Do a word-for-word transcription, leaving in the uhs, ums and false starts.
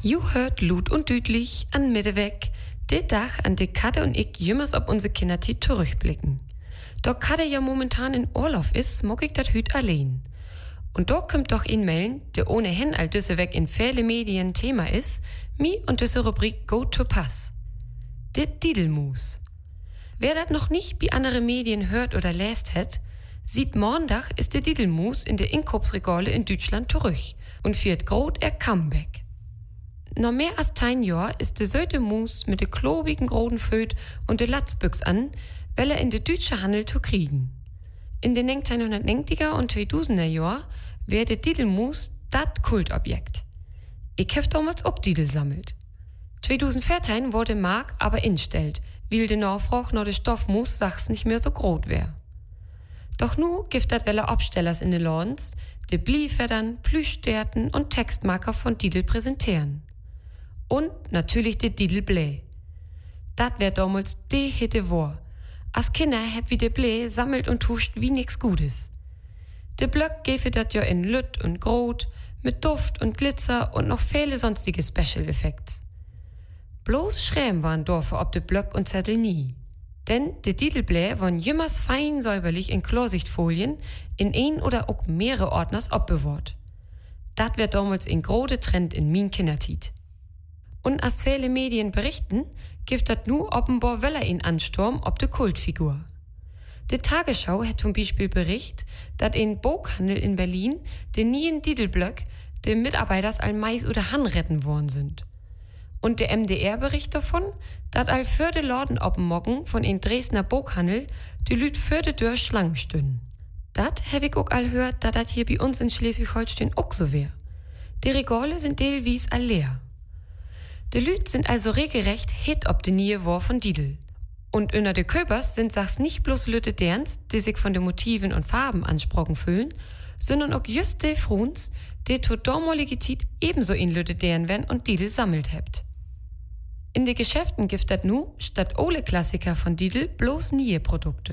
Ju hört Lut und Düdlich an Mitteweg, de Dach an de Kadde und ich jümmers ob unsere Kindertit zurückblicken. Doch Kadde ja momentan in Urlaub is, mag ich dat hüt allein. Und doch kommt doch in Mellen, der ohnehin all düsse weg in viele Medien Thema is, mi und düsse Rubrik Go to Pass. De Didelmus. Wer dat noch nicht wie andere Medien hört oder läst het, sieht Montag ist der Didelmus in der Inkopsregale in Deutschland zurück und fiert grot er Comeback. Noch mehr als ein Jahr ist der söte Mus mit der klobigen groden Föt und der Latzbüchs an, weil er in der deutsche Handel zu kriegen. In den neunzehnhundertneunziger und zweitausender Jahr wär der Didelmus dat Kultobjekt. Ich hef damals auch Didel sammelt. zweitausendvierzehn wurde Mark aber instellt, weil der Nachfrage nach der Stoffmus sachs nicht mehr so grot wär. Doch nu gibt dat welle Abstellers in de Lawns, de Bliefedern, Plüschstärten und Textmarker von Didel präsentieren. Und natürlich de Didel Blä. Dat wär damals de Hitte war. Als Kinder heb wie de Blä sammelt und tuscht wie nix Gutes. De Blöck gäfe dat ja in Lütt und Grot, mit Duft und Glitzer und noch viele sonstige Special Effects. Bloß Schräm waren Dorfe ob de Blöck und Zettel nie. Denn de Didelblä waren jümmers fein säuberlich in Chlorsichtfolien in ein oder auch mehrere Ordners abbewahrt. Dat wär damals ein grode Trend in min Kindertit. Und als viele Medien berichten, gibt dat nu offenbar weller in Ansturm ob de Kultfigur. De Tagesschau hat zum Beispiel Bericht, dat in Buchhandel in Berlin den nien Didelblöck den Mitarbeiters all Mais oder Han retten worden sind. Und der M D R bericht davon, dat all für de Lorden obmoggen von in Dresdner Buchhandel die Lüt für de Dörr Schlangen stünden. Dat hab ich auch all hört, dat dat hier bei uns in Schleswig-Holstein auch so wär. Die Regale sind teilweise all leer. De Lüt sind also regelrecht hit ob de Nie war von Didel. Und unter de Köpers sind sachs nicht bloß Lütte derns, die sich von de Motiven und Farben ansprochen fühlen, sondern auch just de Fruns, die to damalige Tit ebenso in Lütte deren werden und Didel sammelt hebt. In de Geschäften gibt dat nu, statt ole Klassiker von Didel, bloß nie Produkte.